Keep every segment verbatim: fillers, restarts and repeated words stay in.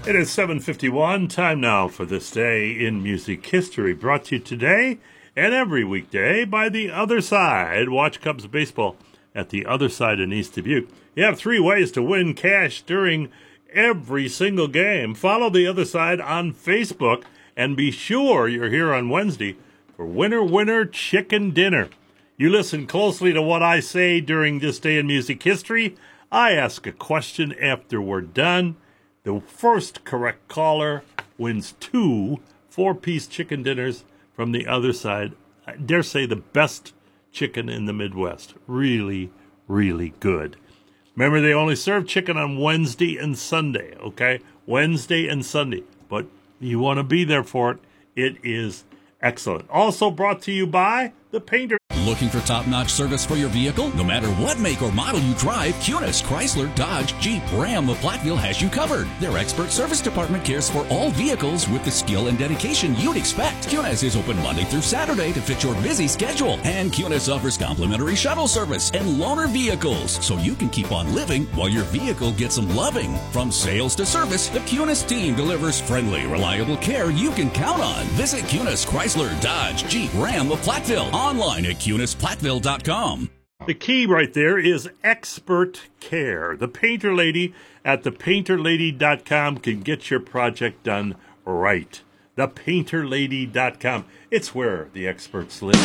It is seven fifty-one, time now for This Day in Music History, brought to you today and every weekday by The Other Side. Watch Cubs baseball at The Other Side in East Dubuque. You have three ways to win cash during every single game. Follow The Other Side on Facebook and be sure you're here on Wednesday for Winner Winner Chicken Dinner. You listen closely to what I say during This Day in Music History. I ask a question after we're done. The first correct caller wins two four-piece chicken dinners from The Other Side. I dare say the best chicken in the Midwest. Really, really good. Remember, they only serve chicken on Wednesday and Sunday, okay? Wednesday and Sunday. But you want to be there for it. It is excellent. Also brought to you by The Painter. Looking for top-notch service for your vehicle? No matter what make or model you drive, Cunis, Chrysler, Dodge, Jeep, Ram of Platteville has you covered. Their expert service department cares for all vehicles with the skill and dedication you'd expect. Cunis is open Monday through Saturday to fit your busy schedule. And Cunis offers complimentary shuttle service and loaner vehicles, so you can keep on living while your vehicle gets some loving. From sales to service, the Cunis team delivers friendly, reliable care you can count on. Visit Cunis, Chrysler, Dodge, Jeep, Ram of Platteville online at Cunis. Platteville dot com. The key right there is expert care. The Painter Lady at the painter lady dot com can get your project done right. the painter lady dot com. It's where the experts live.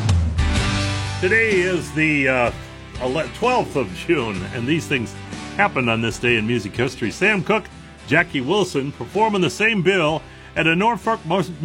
Today is the uh, twelfth of June, and these things happened on this day in music history. Sam Cooke, Jackie Wilson performing the same bill at a Norfolk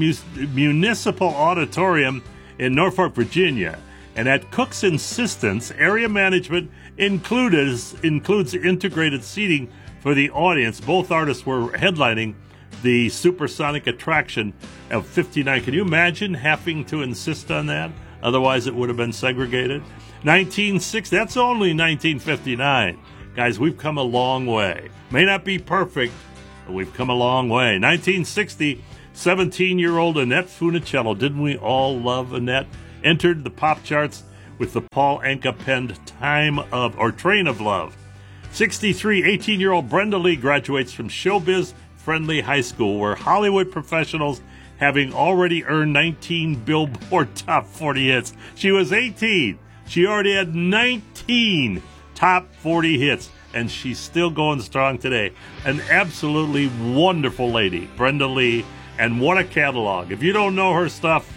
Municipal Auditorium in Norfolk, Virginia. And at Cooke's insistence, area management included, includes integrated seating for the audience. Both artists were headlining the supersonic attraction of fifty-nine. Can you imagine having to insist on that? Otherwise, it would have been segregated. nineteen sixty, that's only nineteen fifty-nine. Guys, we've come a long way. May not be perfect, but we've come a long way. nineteen sixty, seventeen-year-old Annette Funicello, didn't we all love Annette? Entered the pop charts with the Paul Anka penned Time of, or Train of Love. sixty-three, eighteen-year-old Brenda Lee graduates from Showbiz Friendly High School, where Hollywood professionals, having already earned nineteen Billboard Top forty hits. She was eighteen. She already had nineteen Top forty hits, and she's still going strong today. An absolutely wonderful lady, Brenda Lee, and what a catalog. If you don't know her stuff,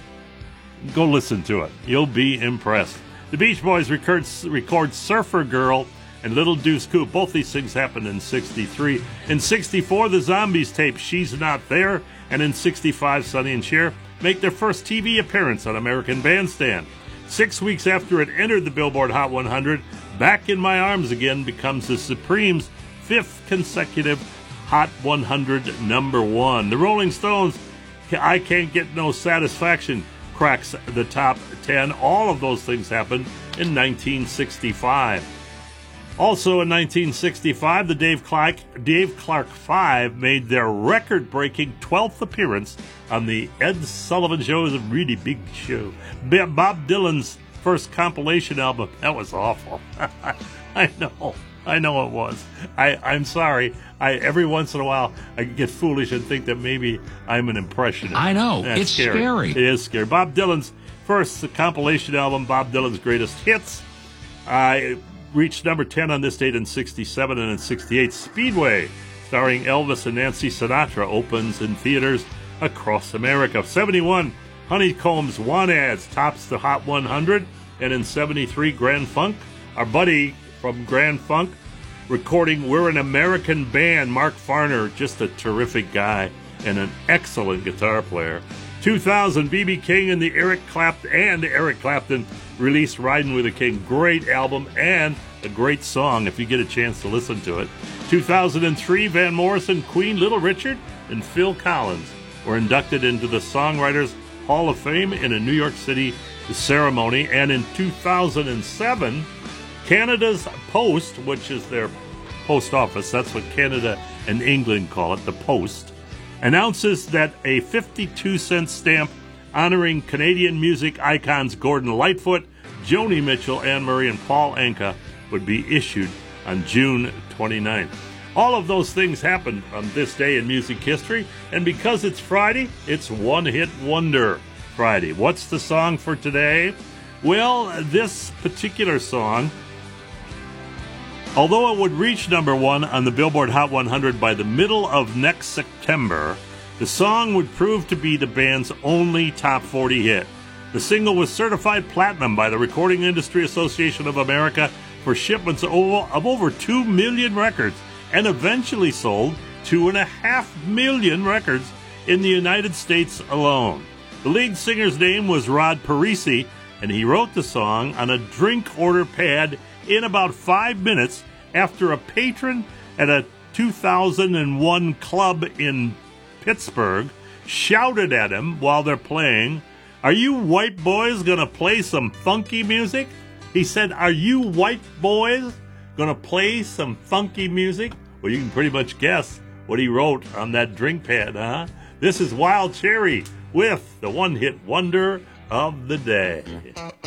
go listen to it. You'll be impressed. The Beach Boys record, record Surfer Girl and Little Deuce Coupe. Both these things happened in sixty-three. In sixty-four, the Zombies tape She's Not There. And in sixty-five, Sonny and Cher make their first T V appearance on American Bandstand. Six weeks after it entered the Billboard Hot one hundred, Back in My Arms Again becomes the Supremes' fifth consecutive Hot one hundred number one. The Rolling Stones' I Can't Get No Satisfaction cracks the top ten. All of those things happened in nineteen sixty-five. Also in nineteen sixty-five, the Dave Clark, Dave Clark Five made their record-breaking twelfth appearance on the Ed Sullivan Show. It was a really big show. Bob Dylan's first compilation album. That was awful. I know. I know it was. I, I'm sorry. I every once in a while I get foolish and think that maybe I'm an impressionist. I know. That's it's scary. scary. It is scary. Bob Dylan's first compilation album, Bob Dylan's Greatest Hits, uh, reached number ten on this date in sixty-seven, and in sixty-eight, Speedway, starring Elvis and Nancy Sinatra, opens in theaters across America. seventy-one, Honeycomb's Want Ads tops the Hot one hundred, and in seventy-three, Grand Funk, our buddy from Grand Funk, recording We're an American Band. Mark Farner, just a terrific guy and an excellent guitar player. two thousand, B B King and the Eric Clapton and Eric Clapton released Riding with the King. Great album and a great song if you get a chance to listen to it. two thousand three, Van Morrison, Queen, Little Richard, and Phil Collins were inducted into the Songwriters Hall of Fame in a New York City ceremony. And in two thousand seven, Canada's Post, which is their post office, that's what Canada and England call it, the Post, announces that a fifty-two cent stamp honoring Canadian music icons Gordon Lightfoot, Joni Mitchell, Anne Murray, and Paul Anka would be issued on June twenty-ninth. All of those things happened on this day in music history, and because it's Friday, it's One Hit Wonder Friday. What's the song for today? Well, this particular song, although it would reach number one on the Billboard Hot one hundred by the middle of next September, the song would prove to be the band's only top forty hit. The single was certified platinum by the Recording Industry Association of America for shipments of over two million records, and eventually sold two and a half million records in the United States alone. The lead singer's name was Rod Parisi, and he wrote the song on a drink order pad in about five minutes after a patron at a two thousand one club in Pittsburgh shouted at him while they're playing, "Are you white boys gonna play some funky music?" He said, "Are you white boys gonna play some funky music?" Well, you can pretty much guess what he wrote on that drink pad, huh? This is Wild Cherry with the one-hit wonder of the day.